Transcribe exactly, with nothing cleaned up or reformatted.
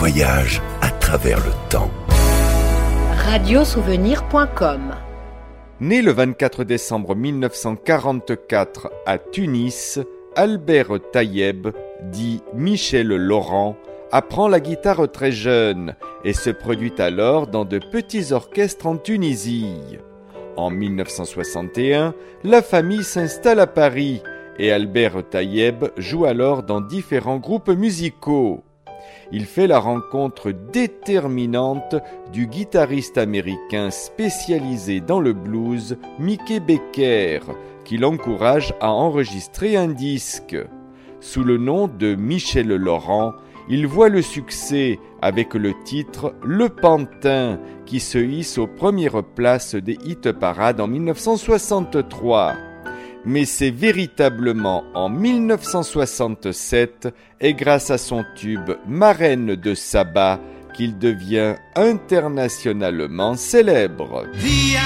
voyage à travers le temps. radiosouvenir point com. Né le vingt-quatre décembre mille neuf cent quarante-quatre à Tunis, Albert Tayeb, dit Michel Laurent, apprend la guitare très jeune et se produit alors dans de petits orchestres en Tunisie. En mille neuf cent soixante et un, la famille s'installe à Paris et Albert Tayeb joue alors dans différents groupes musicaux. Il fait la rencontre déterminante du guitariste américain spécialisé dans le blues, Mickey Becker, qui l'encourage à enregistrer un disque. Sous le nom de Michel Laurent, il voit le succès avec le titre « Le Pantin » qui se hisse aux premières places des hit-parades en mille neuf cent soixante-trois. Mais c'est véritablement en mille neuf cent soixante-sept et grâce à son tube « Marraine de Saba » qu'il devient internationalement célèbre.